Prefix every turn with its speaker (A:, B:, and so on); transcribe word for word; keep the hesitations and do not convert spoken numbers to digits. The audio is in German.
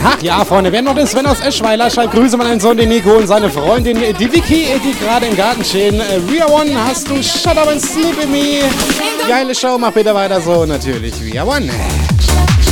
A: Ach ja, Freunde, wir haben noch den Sven aus Eschweiler. Schreibt Grüße an den Sohn, den Nico und seine Freundin, die Vicky, die gerade im Garten stehen. Ria One, hast du Shut Up and Sleep in Me. Geile Show, mach bitte weiter so. Natürlich Ria One.